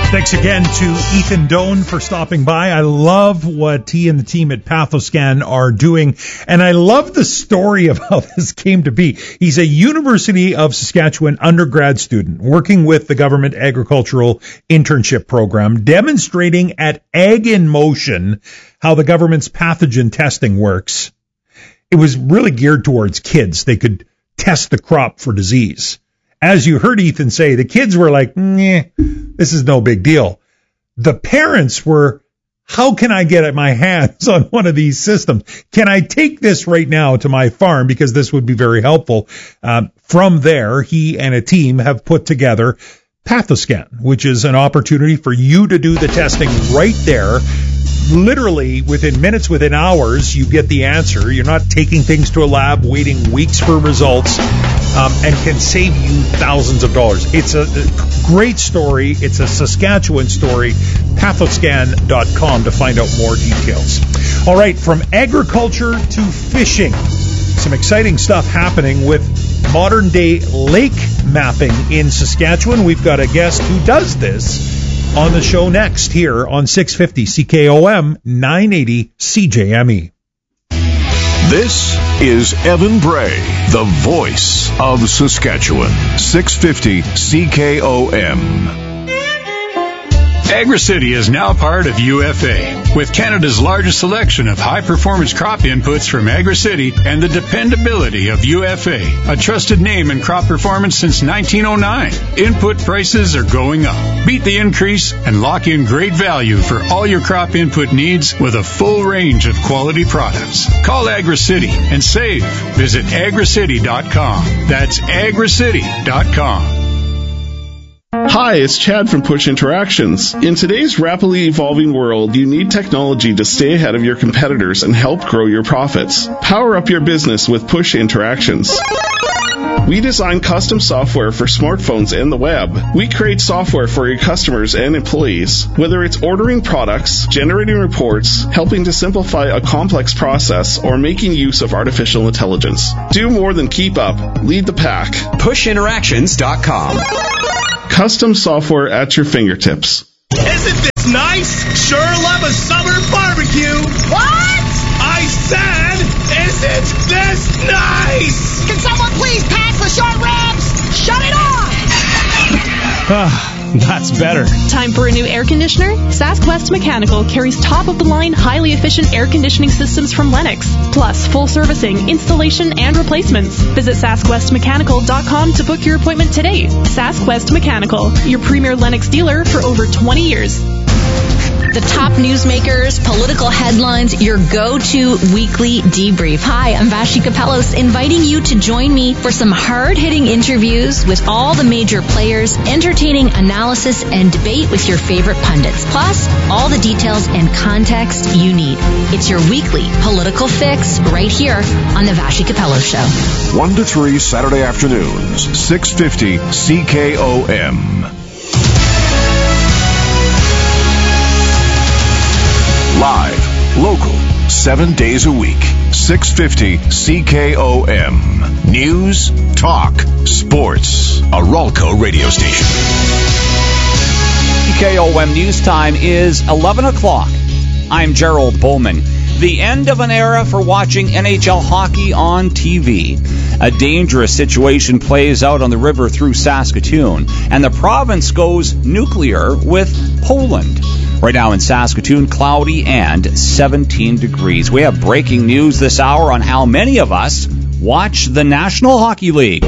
Thanks again to Ethan Doan for stopping by. I love what he and the team at Pathoscan are doing, and I love the story of how this came to be. He's a University of Saskatchewan undergrad student working with the government agricultural internship program, demonstrating at Ag in Motion how the government's pathogen testing works. It was really geared towards kids. They could test the crop for disease. As you heard Ethan say, the kids were like, this is no big deal. The parents were, how can I get my hands on one of these systems? Can I take this right now to my farm? Because this would be very helpful. From there, he and a team have put together Pathoscan, which is an opportunity for you to do the testing right there. Literally, within minutes, within hours, you get the answer. You're not taking things to a lab, waiting weeks for results, and can save you thousands of dollars. It's a great story. It's a Saskatchewan story. Pathoscan.com to find out more details. All right, from agriculture to fishing. Some exciting stuff happening with modern-day lake mapping in Saskatchewan. We've got a guest who does this on the show next here on 650 CKOM 980 CJME. This is Evan Bray, the voice of Saskatchewan. 650 CKOM. AgriCity is now part of UFA, with Canada's largest selection of high-performance crop inputs from AgriCity and the dependability of UFA, a trusted name in crop performance since 1909. Input prices are going up. Beat the increase and lock in great value for all your crop input needs with a full range of quality products. Call AgriCity and save. Visit agricity.com. That's agricity.com. Hi, it's Chad from Push Interactions. In today's rapidly evolving world, you need technology to stay ahead of your competitors and help grow your profits. Power up your business with Push Interactions. We design custom software for smartphones and the web. We create software for your customers and employees. Whether it's ordering products, generating reports, helping to simplify a complex process, or making use of artificial intelligence. Do more than keep up. Lead the pack. PushInteractions.com. Custom software at your fingertips. Isn't this nice? Sure love a summer barbecue. What? I said, isn't this nice? Can someone please pass the short ribs? Shut it off! That's better. Time for a new air conditioner? SaskWest Mechanical carries top-of-the-line, highly efficient air conditioning systems from Lennox, plus full servicing, installation, and replacements. Visit SaskWestMechanical.com to book your appointment today. SaskWest Mechanical, your premier Lennox dealer for over 20 years. The top newsmakers, political headlines, your go-to weekly debrief. Hi, I'm Vashi Kapelos, inviting you to join me for some hard-hitting interviews with all the major players, entertaining analysis and debate with your favorite pundits, plus all the details and context you need. It's your weekly political fix right here on the Vashi Kapelos Show. 1 to 3 Saturday afternoons, 650 CKOM. Live, local, 7 days a week. 650 CKOM. News, talk, sports. A Ralco radio station. CKOM News Time is 11 o'clock. I'm Gerald Bowman. The end of an era for watching NHL hockey on TV. A dangerous situation plays out on the river through Saskatoon, and the province goes nuclear with Poland. Right now in Saskatoon, cloudy and 17 degrees. We have breaking news this hour on how many of us watch the National Hockey League.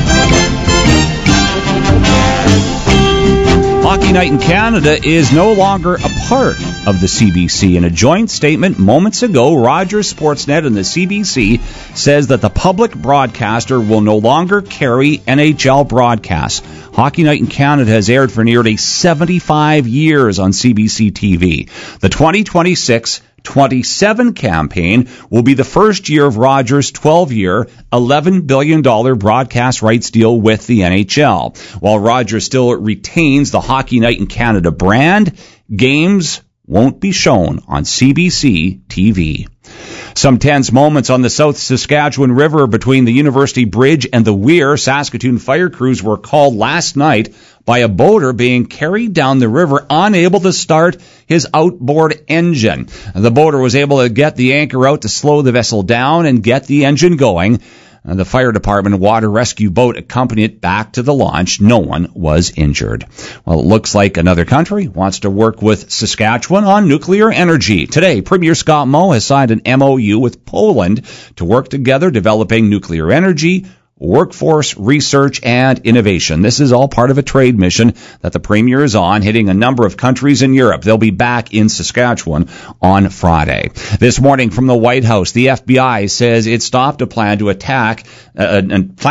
Hockey Night in Canada is no longer a part of the CBC. In a joint statement moments ago, Rogers Sportsnet and the CBC says that the public broadcaster will no longer carry NHL broadcasts. Hockey Night in Canada has aired for nearly 75 years on CBC TV. The 2026-27 campaign will be the first year of Rogers' 12-year, $11 billion broadcast rights deal with the NHL. While Rogers still retains the Hockey Night in Canada brand, games won't be shown on CBC TV. Some tense moments on the South Saskatchewan River between the University Bridge and the Weir. Saskatoon fire crews were called last night by a boater being carried down the river, unable to start his outboard engine. The boater was able to get the anchor out to slow the vessel down and get the engine going. The fire department water rescue boat accompanied it back to the launch. No one was injured. Well, it looks like another country wants to work with Saskatchewan on nuclear energy. Today, Premier Scott Moe has signed an MOU with Poland to work together developing nuclear energy, workforce, research, and innovation. This is all part of a trade mission that the Premier is on, hitting a number of countries in Europe. They'll be back in Saskatchewan on Friday. This morning from the White House, the FBI says it stopped a planned attack on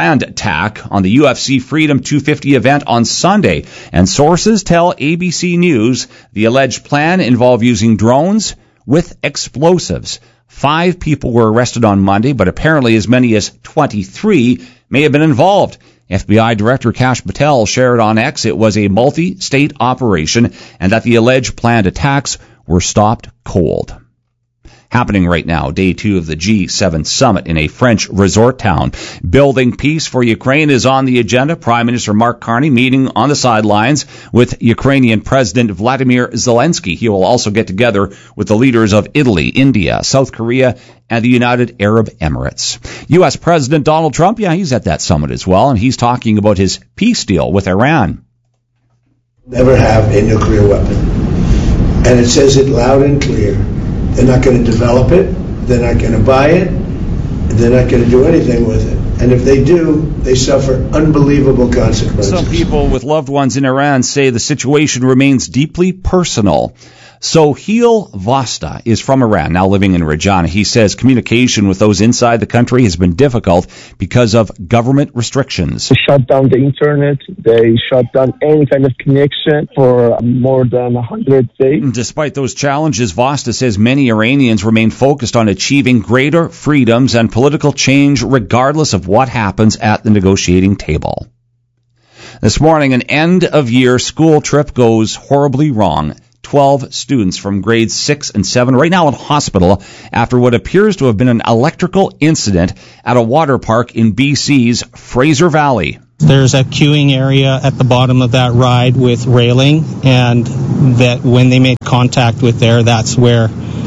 the UFC Freedom 250 event on Sunday. And sources tell ABC News the alleged plan involved using drones with explosives. 5 people were arrested on Monday, but apparently as many as 23 may have been involved. FBI Director Kash Patel shared on X it was a multi-state operation and that the alleged planned attacks were stopped cold. Happening right now, day 2 of the G7 summit in a French resort town. Building peace for Ukraine is on the agenda. Prime Minister Mark Carney meeting on the sidelines with Ukrainian President Vladimir Zelensky. He will also get together with the leaders of Italy, India, South Korea, and the United Arab Emirates. U.S. President Donald Trump, he's at that summit as well, and he's talking about his peace deal with Iran. Never have a nuclear weapon. And it says it loud and clear. They're not going to develop it. They're not going to buy it. They're not going to do anything with it. And if they do, they suffer unbelievable consequences. Some people with loved ones in Iran say the situation remains deeply personal. Sohail Vasta is from Iran, now living in Regina. He says communication with those inside the country has been difficult because of government restrictions. They shut down the internet. They shut down any kind of connection for more than 100 days. Despite those challenges, Vasta says many Iranians remain focused on achieving greater freedoms and political change regardless of what happens at the negotiating table. This morning, an end-of-year school trip goes horribly wrong. 12 students from grades 6 and 7 right now in hospital after what appears to have been an electrical incident at a water park in BC's Fraser Valley. There's a queuing area at the bottom of that ride with railing, and that when they made contact with there, that's where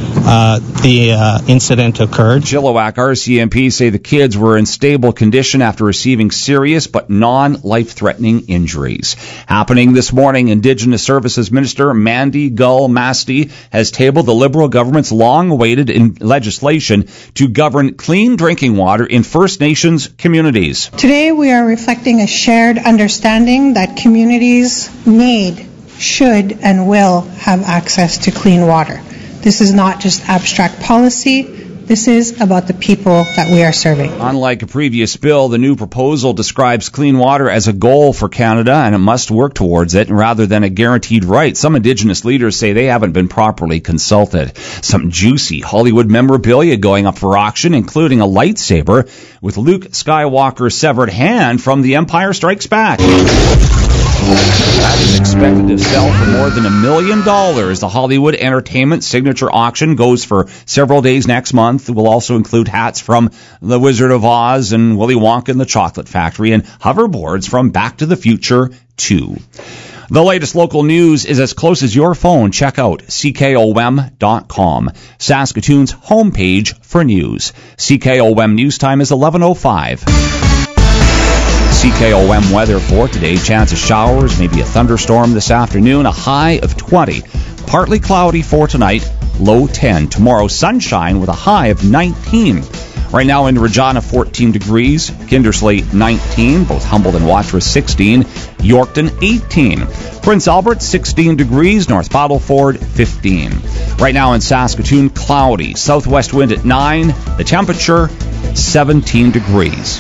the incident occurred. Chilliwack RCMP say the kids were in stable condition after receiving serious but non-life-threatening injuries. Happening this morning, Indigenous Services Minister Mandy Gull Masti has tabled the Liberal government's long-awaited legislation to govern clean drinking water in First Nations communities. Today we are reflecting a shared understanding that communities need, should, and will have access to clean water. This is not just abstract policy. This is about the people that we are serving. Unlike a previous bill, the new proposal describes clean water as a goal for Canada, and it must work towards it rather than a guaranteed right. Some Indigenous leaders say they haven't been properly consulted. Some juicy Hollywood memorabilia going up for auction, including a lightsaber with Luke Skywalker's severed hand from The Empire Strikes Back. That is expected to sell for more than $1 million. The Hollywood Entertainment Signature Auction goes for several days next month. It will also include hats from The Wizard of Oz and Willy Wonka and the Chocolate Factory and hoverboards from Back to the Future 2. The latest local news is as close as your phone. Check out CKOM.com, Saskatoon's homepage for news. CKOM News Time is 11:05. CKOM weather for today. Chance of showers, maybe a thunderstorm this afternoon. A high of 20. Partly cloudy for tonight. Low 10. Tomorrow, sunshine with a high of 19. Right now in Regina, 14 degrees. Kindersley, 19. Both Humboldt and Watrous, 16. Yorkton, 18. Prince Albert, 16 degrees. North Battleford, 15. Right now in Saskatoon, cloudy. Southwest wind at 9. The temperature, 17 degrees.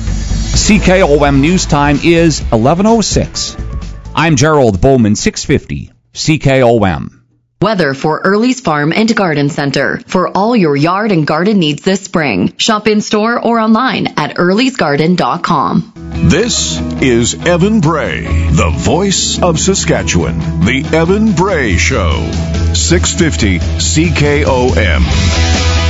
CKOM News Time is 11:06. I'm Gerald Bowman, 650 CKOM. Weather for Early's Farm and Garden Center. For all your yard and garden needs this spring. Shop in store or online at earlysgarden.com. This is Evan Bray, the voice of Saskatchewan. The Evan Bray Show. 650 CKOM.